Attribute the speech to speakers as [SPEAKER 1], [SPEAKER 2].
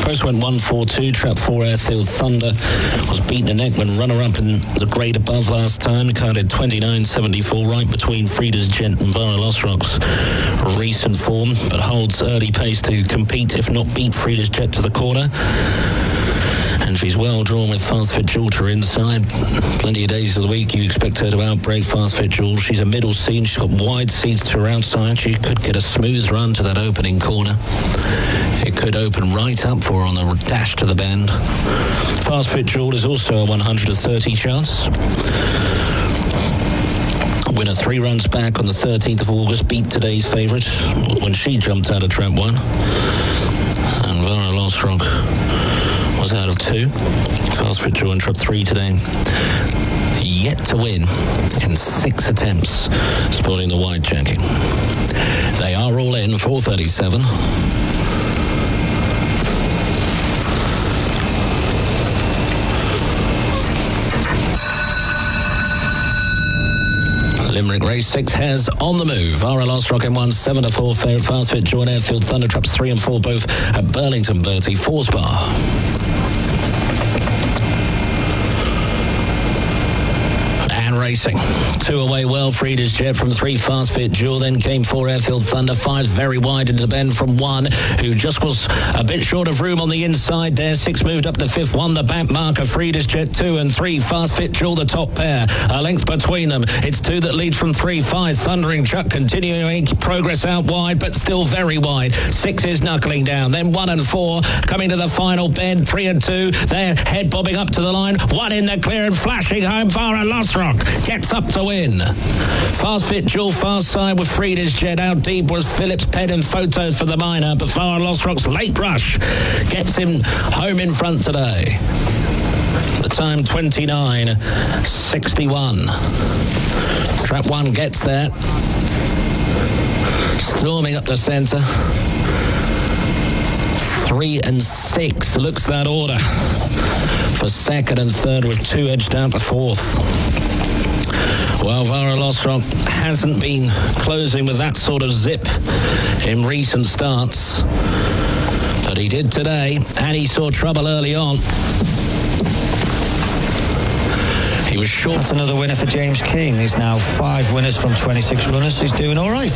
[SPEAKER 1] Post went 1-4-2. Trap 4 Airfield Thunder was beaten in Ekman, runner-up in the grade above last time. Carded 29.74, right between Frida's Jet and Vara Losrock's recent form, but holds early pace to compete, if not beat, Frida's Jet to the corner. And she's well drawn with Fast Fit Jewel to her inside. Plenty of days of the week you expect her to outbreak Fast Fit Jewel. She's a middle seat. She's got wide seats to her outside. She could get a smooth run to that opening corner. It could open right up for her on the dash to the bend. Fast Fit Jewel is also a 130 chance. Winner 3 runs back on the 13th of August, beat today's favourite when she jumped out of trap 1. And Vara Losrock was out of 2. Fast Fit Jewel in trap 3 today. Yet to win in 6 attempts, sporting the white jacking. They are all in, 4:37. Limerick race 6 has on the move. Vara Losrock in 1, 7-4 favourite. Fast Fit Jewel Airfield Thunder, traps 3 and 4 both at Burlington Bertie, 4's bar. Racing. 2 away well, Frida's Jet from 3, Fast Fit Jewel, then came 4, Airfield Thunder, 5 very wide into the bend from 1, who just was a bit short of room on the inside there. 6 moved up to 5th, 1 the back marker, Frida's Jet 2 and 3, Fast Fit Jewel the top pair, a length between them. It's 2 that lead from 3, 5, Thundering Chuck continuing progress out wide, but still very wide. 6 is knuckling down, then 1 and 4 coming to the final bend, 3 and 2, they're head bobbing up to the line, 1 in the clear and flashing home, Vara Losrock gets up to win. Fast Fit Jewel fast side with Frida's Jet. Out deep was Phillips Pen and Photos for the minor, but Vara Losrock's late rush gets him home in front today. The time 29.61. Trap 1 gets there. Storming up the centre. 3 and 6 looks that order for 2nd and 3rd, with 2 edged out to 4th. Well, Vara Losrock hasn't been closing with that sort of zip in recent starts, but he did today, and he saw trouble early on. He was short.
[SPEAKER 2] That's another winner for James King. He's now 5 winners from 26 runners. He's doing all right.